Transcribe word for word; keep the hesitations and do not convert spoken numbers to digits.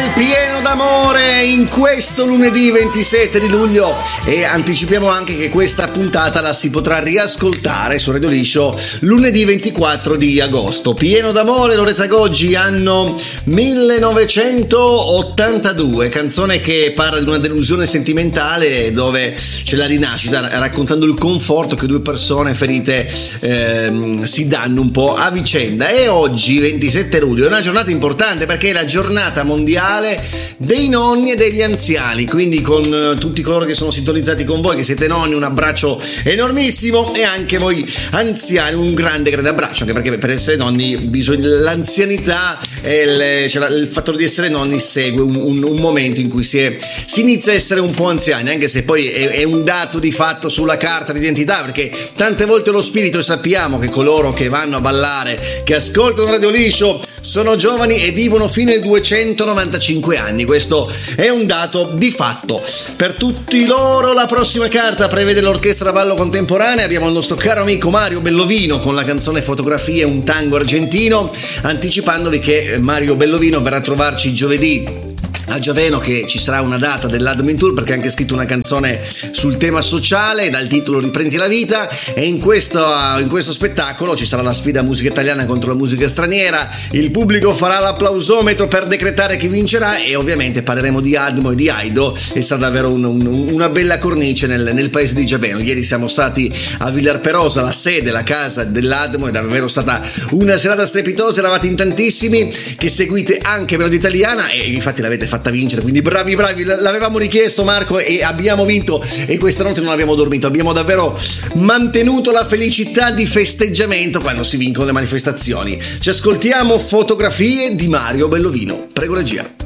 pieno d'amore in questo lunedì ventisette di luglio e anticipiamo anche che questa puntata la si potrà riascoltare su Radio Liscio lunedì ventiquattro di agosto. Pieno d'amore, Loretta Goggi, anno millenovecentottantadue, canzone che parla di una delusione sentimentale dove c'è la rinascita, raccontando il conforto che due persone ferite ehm, si danno un po' a vicenda. E oggi ventisette luglio è una giornata importante perché è la giornata mondiale dei nonni e degli anziani, quindi con uh, tutti coloro che sono sintonizzati con voi, che siete nonni, un abbraccio enormissimo, e anche voi anziani un grande grande abbraccio, anche perché per essere nonni bisogna, l'anzianità e il, cioè, il fattore di essere nonni segue un, un, un momento in cui si, è, si inizia a essere un po' anziani, anche se poi è, è un dato di fatto sulla carta d'identità, perché tante volte lo spirito, e sappiamo che coloro che vanno a ballare, che ascoltano Radio Liscio, sono giovani e vivono fino ai duecentonovantacinque anni. Questo è un dato di fatto. Per tutti loro la prossima carta prevede l'orchestra ballo contemporanea. Abbiamo il nostro caro amico Mario Bellovino con la canzone Fotografie, un tango argentino, anticipandovi che Mario Bellovino verrà a trovarci giovedì a Giaveno, che ci sarà una data dell'Admin Tour, perché ha anche scritto una canzone sul tema sociale dal titolo Riprendi la vita, e in questo, in questo spettacolo ci sarà la sfida musica italiana contro la musica straniera, il pubblico farà l'applausometro per decretare chi vincerà e ovviamente parleremo di Admo e di Aido, e sarà davvero un, un, una bella cornice nel, nel paese di Giaveno. Ieri siamo stati a Villarperosa, la sede, la casa dell'Admo, è davvero stata una serata strepitosa, eravate in tantissimi che seguite anche Melodia Italiana e infatti l'avete fatta vincere, quindi bravi bravi, l'avevamo richiesto Marco e abbiamo vinto, e questa notte non abbiamo dormito, abbiamo davvero mantenuto la felicità di festeggiamento quando si vincono le manifestazioni. Ci ascoltiamo Fotografie di Mario Bellovino, prego regia.